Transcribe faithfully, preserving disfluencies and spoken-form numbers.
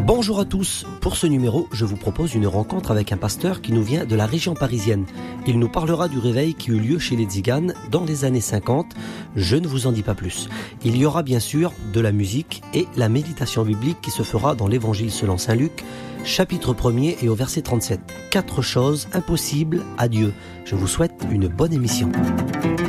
Bonjour à tous, pour ce numéro, je vous propose une rencontre avec un pasteur qui nous vient de la région parisienne. Il nous parlera du réveil qui eut lieu chez les Tziganes dans les années cinquante. Je ne vous en dis pas plus. Il y aura bien sûr de la musique et la méditation biblique qui se fera dans l'Évangile selon saint Luc, chapitre premier et au verset trente-sept. Quatre choses impossibles à Dieu. Je vous souhaite une bonne émission.